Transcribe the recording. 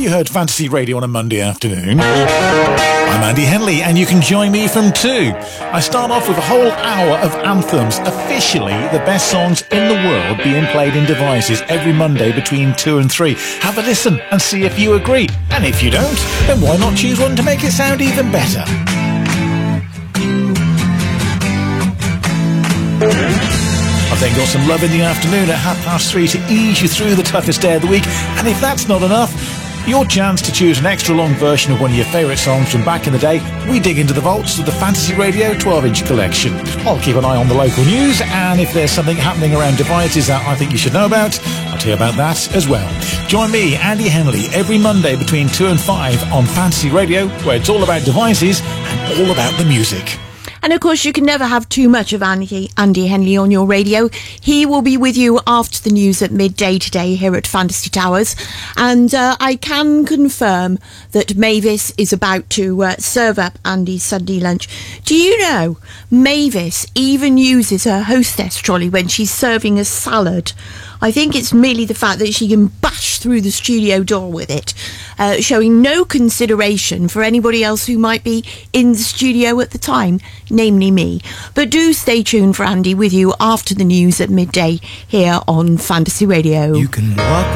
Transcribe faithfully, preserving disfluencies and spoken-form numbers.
you heard Fantasy Radio on a Monday afternoon? I'm Andy Henley, and you can join me from two. I start off with a whole hour of anthems, officially the best songs in the world being played in devices every Monday between two and three. Have a listen and see if you agree. And if you don't, then why not choose one to make it sound even better? I've then got some Love in the Afternoon at half past three to ease you through the toughest day of the week. And if that's not enough, your chance to choose an extra long version of one of your favourite songs from back in the day. We dig into the vaults of the Fantasy Radio twelve inch collection. I'll keep an eye on the local news, and if there's something happening around devices that I think you should know about, I'll tell you about that as well. Join me, Andy Henley, every Monday between two and five on Fantasy Radio, where it's all about devices and all about the music. And of course, you can never have too much of Andy, Andy Henley on your radio. He will be with you after the news at midday today here at Fantasy Towers. And uh, I can confirm that Mavis is about to uh, serve up Andy's Sunday lunch. Do you know, Mavis even uses her hostess trolley when she's serving a salad. I think it's merely the fact that she can bash through the studio door with it, uh, showing no consideration for anybody else who might be in the studio at the time, namely me. But do stay tuned for Andy with you after the news at midday here on Fantasy Radio. You can walk